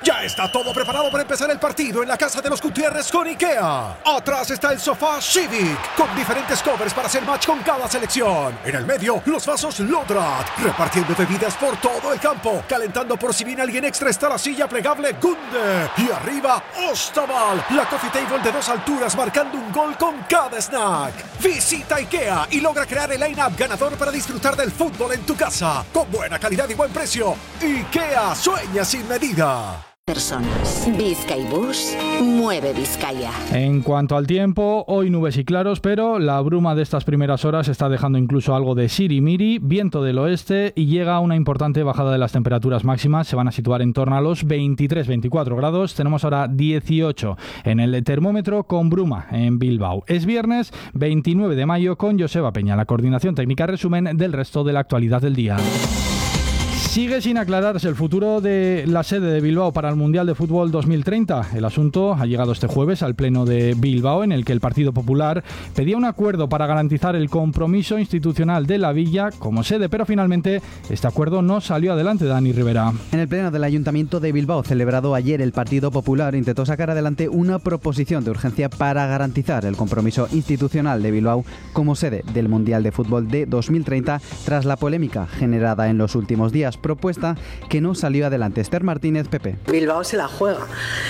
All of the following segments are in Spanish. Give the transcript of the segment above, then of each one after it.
Ya está todo preparado para empezar el partido en la casa de los Gutiérrez con IKEA. Atrás está el sofá Civic, con diferentes covers para hacer match con cada selección. En el medio, los vasos Lodrat, repartiendo bebidas por todo el campo. Calentando por si viene alguien extra está la silla plegable Gunde. Y arriba, Ostaval, la coffee table de 2 alturas marcando un gol con cada snack. Visita IKEA y logra crear el line-up ganador para disfrutar del fútbol en tu casa. Con buena calidad y buen precio. IKEA, sueña sin medida. Personas. Vizcaibus mueve Vizcaya. En cuanto al tiempo, hoy nubes y claros, pero la bruma de estas primeras horas está dejando incluso algo de sirimiri, viento del oeste y llega una importante bajada de las temperaturas máximas. Se van a situar en torno a los 23-24 grados. Tenemos ahora 18 en el termómetro con bruma en Bilbao. Es viernes 29 de mayo con Joseba Peña, la coordinación técnica. Resumen del resto de la actualidad del día. Sigue sin aclararse el futuro de la sede de Bilbao para el Mundial de Fútbol 2030. El asunto ha llegado este jueves al Pleno de Bilbao, en el que el Partido Popular pedía un acuerdo para garantizar el compromiso institucional de la villa como sede, pero finalmente este acuerdo no salió adelante. Dani Rivera. En el Pleno del Ayuntamiento de Bilbao, celebrado ayer, el Partido Popular intentó sacar adelante una proposición de urgencia para garantizar el compromiso institucional de Bilbao como sede del Mundial de Fútbol de 2030, tras la polémica generada en los últimos días. Propuesta que no salió adelante. Esther Martínez, PP. Bilbao se la juega.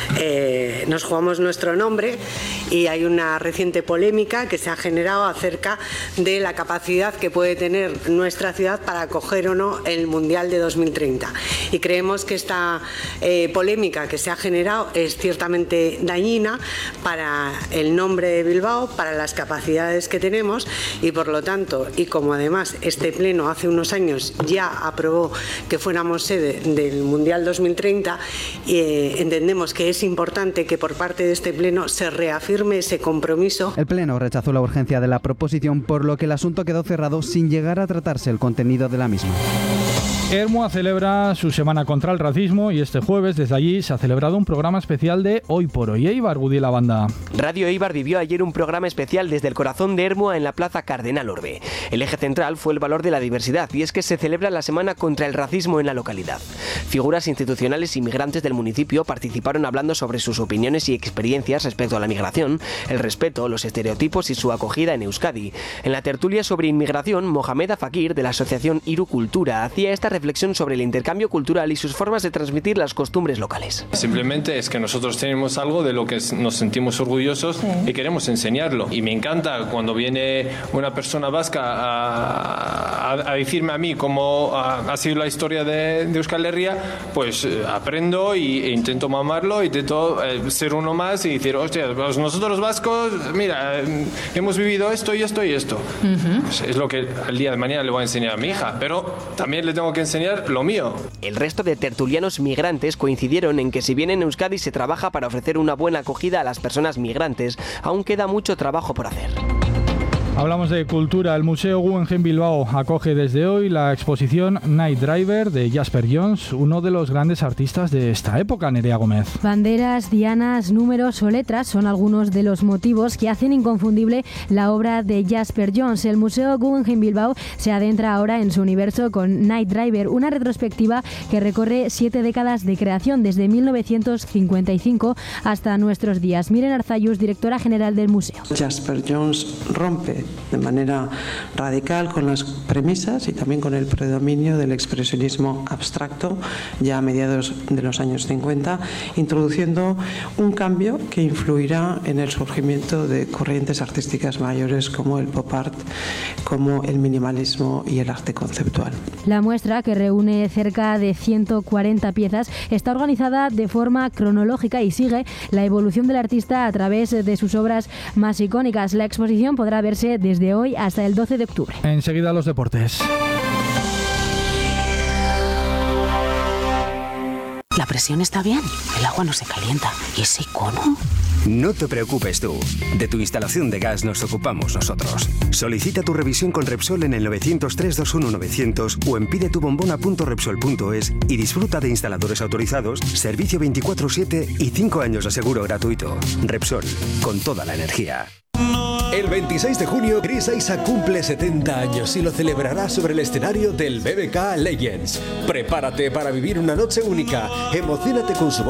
Nos jugamos nuestro nombre y hay una reciente polémica que se ha generado acerca de la capacidad que puede tener nuestra ciudad para acoger o no el Mundial de 2030. Y creemos que esta polémica que se ha generado es ciertamente dañina para el nombre de Bilbao, para las capacidades que tenemos y por lo tanto, y como además este pleno hace unos años ya aprobó que fuéramos sede del Mundial 2030, entendemos que es importante que por parte de este pleno se reafirme ese compromiso. El pleno rechazó la urgencia de la proposición, por lo que el asunto quedó cerrado sin llegar a tratarse el contenido de la misma. Ermua celebra su semana contra el racismo y este jueves desde allí se ha celebrado un programa especial de Hoy por Hoy. Eibar, Gudi la banda. Radio Eibar vivió ayer un programa especial desde el corazón de Ermua en la Plaza Cardenal Orbe. El eje central fue el valor de la diversidad y es que se celebra la semana contra el racismo en la localidad. Figuras institucionales y migrantes del municipio participaron hablando sobre sus opiniones y experiencias respecto a la migración, el respeto, los estereotipos y su acogida en Euskadi. En la tertulia sobre inmigración, Mohamed Afakir, de la asociación Iru Cultura, hacía esta reflexión sobre el intercambio cultural y sus formas de transmitir las costumbres locales. Simplemente es que nosotros tenemos algo de lo que nos sentimos orgullosos y queremos enseñarlo. Y me encanta cuando viene una persona vasca a decirme a mí cómo ha sido la historia de Euskal Herria, pues aprendo e intento mamarlo, intento ser uno más y decir, hostia, pues nosotros los vascos, mira, hemos vivido esto y esto y esto. Pues es lo que al día de mañana le voy a enseñar a mi hija, pero también le tengo que enseñar lo mío. El resto de tertulianos migrantes coincidieron en que si bien en Euskadi se trabaja para ofrecer una buena acogida a las personas migrantes, aún queda mucho trabajo por hacer. Hablamos de cultura. El Museo Guggenheim Bilbao acoge desde hoy la exposición Night Driver de Jasper Johns, uno de los grandes artistas de esta época, Nerea Gómez. Banderas, dianas, números o letras son algunos de los motivos que hacen inconfundible la obra de Jasper Johns. El Museo Guggenheim Bilbao se adentra ahora en su universo con Night Driver, una retrospectiva que recorre 7 décadas de creación, desde 1955 hasta nuestros días. Miren Arzayus, directora general del museo. Jasper Johns rompe de manera radical con las premisas y también con el predominio del expresionismo abstracto ya a mediados de los años 50, introduciendo un cambio que influirá en el surgimiento de corrientes artísticas mayores como el pop art, como el minimalismo y el arte conceptual. La muestra, que reúne cerca de 140 piezas, está organizada de forma cronológica y sigue la evolución del artista a través de sus obras más icónicas. La exposición podrá verse desde hoy hasta el 12 de octubre. Enseguida los deportes. La presión está bien, el agua no se calienta. ¿Y ese icono? No te preocupes tú. De tu instalación de gas nos ocupamos nosotros. Solicita tu revisión con Repsol en el 900-321-900 o en pidetubombona.repsol.es y disfruta de instaladores autorizados, servicio 24/7 y 5 años de seguro gratuito. Repsol, con toda la energía. El 26 de junio, Chris Isaak cumple 70 años y lo celebrará sobre el escenario del BBK Legends. Prepárate para vivir una noche única. Emociónate con su